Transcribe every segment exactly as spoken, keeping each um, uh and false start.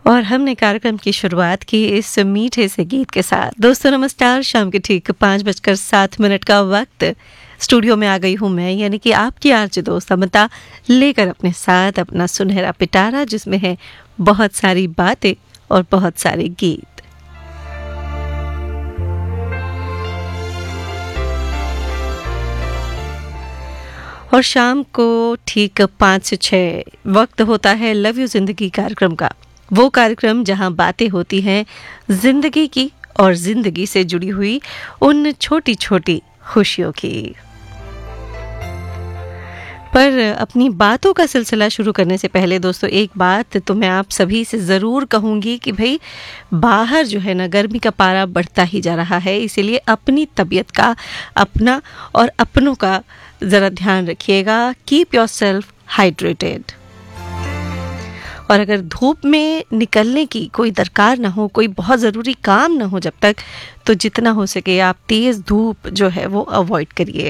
और हमने कार्यक्रम की शुरुआत की इस मीठे से गीत के साथ। दोस्तों नमस्कार, शाम के ठीक पाँच बजकर सात मिनट का वक्त। स्टूडियो में आ गई हूँ मैं, यानी कि आपकी आरजे दोस्त अमिता, लेकर अपने साथ अपना सुनहरा पिटारा, जिसमें है बहुत सारी बातें और बहुत सारे गीत। और शाम को ठीक पाँच से छः वक्त होता है लव यू जिंदगी कार्यक्रम का। वो कार्यक्रम जहां बातें होती हैं जिंदगी की और जिंदगी से जुड़ी हुई उन छोटी छोटी खुशियों की। पर अपनी बातों का सिलसिला शुरू करने से पहले दोस्तों एक बात तो मैं आप सभी से ज़रूर कहूँगी कि भाई बाहर जो है ना गर्मी का पारा बढ़ता ही जा रहा है, इसीलिए अपनी तबीयत का, अपना और अपनों का ज़रा ध्यान रखिएगा। Keep your self hydrated. और अगर धूप में निकलने की कोई दरकार ना हो, कोई बहुत ज़रूरी काम ना हो जब तक, तो जितना हो सके आप तेज़ धूप जो है वो अवॉइड करिए।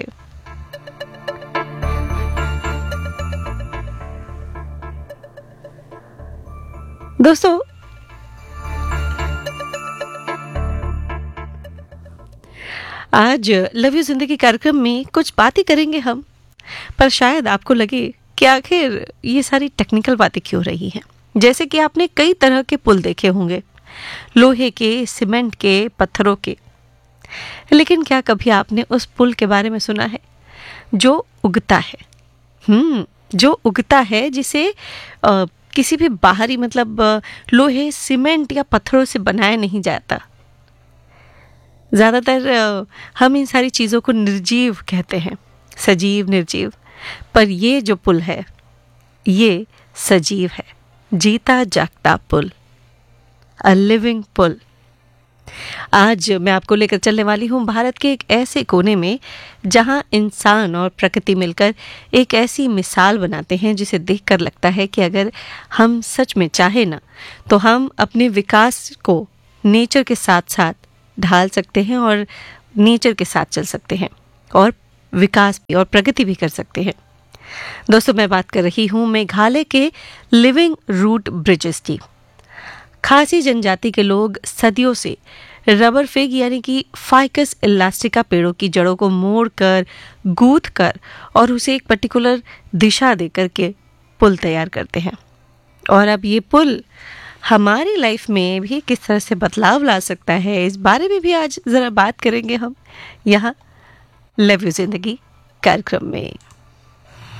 दोस्तों आज लव यू जिंदगी कार्यक्रम में कुछ बातें करेंगे हम, पर शायद आपको लगे कि आखिर ये सारी टेक्निकल बातें क्यों रही हैं। जैसे कि आपने कई तरह के पुल देखे होंगे, लोहे के, सीमेंट के, पत्थरों के, लेकिन क्या कभी आपने उस पुल के बारे में सुना है जो उगता है? हम्म जो उगता है, जिसे आ, किसी भी बाहरी मतलब लोहे, सीमेंट या पत्थरों से बनाया नहीं जाता। ज़्यादातर हम इन सारी चीज़ों को निर्जीव कहते हैं, सजीव निर्जीव, पर ये जो पुल है ये सजीव है, जीता जागता पुल, अ लिविंग पुल। आज मैं आपको लेकर चलने वाली हूँ भारत के एक ऐसे कोने में जहाँ इंसान और प्रकृति मिलकर एक ऐसी मिसाल बनाते हैं जिसे देखकर लगता है कि अगर हम सच में चाहे ना तो हम अपने विकास को नेचर के साथ साथ ढाल सकते हैं और नेचर के साथ चल सकते हैं और विकास भी और प्रगति भी कर सकते हैं। दोस्तों मैं बात कर रही हूँ मेघालय के लिविंग रूट ब्रिजेस की। खासी जनजाति के लोग सदियों से रबर फिग यानी कि फाइकस इलास्टिका पेड़ों की जड़ों को मोड़कर, गूंथ कर और उसे एक पर्टिकुलर दिशा देकर के पुल तैयार करते हैं। और अब ये पुल हमारी लाइफ में भी किस तरह से बदलाव ला सकता है, इस बारे में भी आज ज़रा बात करेंगे हम यहाँ लव यू जिंदगी कार्यक्रम में।